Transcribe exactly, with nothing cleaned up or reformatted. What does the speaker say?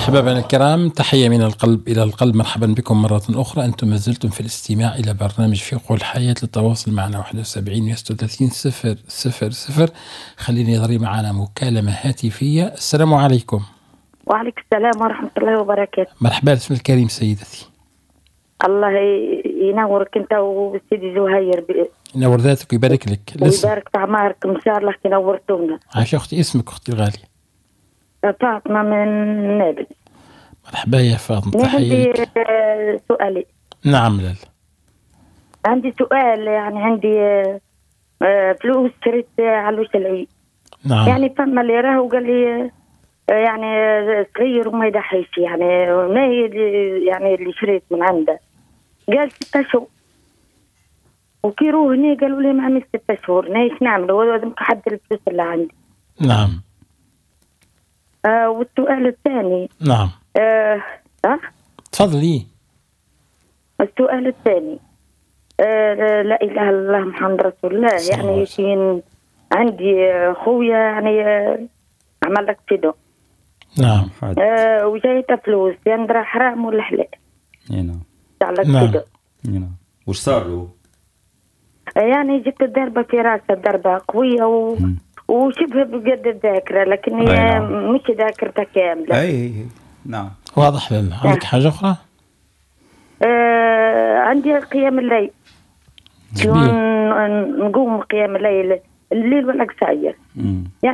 أحبابنا الكرام، تحية من القلب إلى القلب. مرحبا بكم مرة أخرى. أنتم ما زلتم في الاستماع إلى برنامج في قول الحياة. للتواصل معنا واحد وسبعين ستة وثلاثين صفر صفر صفر. خليني يضري معنا مكالمة هاتفية. السلام عليكم. وعليكم السلام ورحمة الله وبركاته. مرحبا، اسم الكريم سيدتي. الله ينورك أنت وسيدي زهير ب... ينور ذاتك ويبارك لك ويبارك في أعمارك إن شاء الله. نورتونا. عاش أختي، اسمك أختي الغالية؟ فاطمة من نابلس. مرحبا يا فاطمة، تحية عندي لك. سؤالي. نعم لالا. عندي سؤال، يعني عندي فلوس شريت على وش العيد. نعم. يعني فما اللي راه وقال لي يعني صغير وما يضحيش، يعني ما هي اللي يعني اللي شريت من عنده قال ستة شهور، وكي روه هنا قالوا لي ما عملت ستة شهور. نايش نعمل ولازم حد الفلوس اللي عندي. نعم. آه والسؤال الثاني. نعم. آه أه؟ تفضلي. السؤال الثاني، آه لا إله إلا الله محمد رسول الله. يعني يمكن عندي خويا يعني آه عمل لك كده. نعم. آه وجايته فلوس، يندرى حرام ولا حلال؟ نعم. نعم. كده. نعم. وش صار له؟ آه يعني جبت الضربة في راسه، ضربة قوية و... وشبه بقد الذاكرة، لكن هي نعم. مش ذاكرتها كاملة. أي نعم. واضح لنا. عندك حاجة أخرى؟ آه عندي قيام الليل. شلون نقوم قيام الليل الليل ولا قصير؟ يعني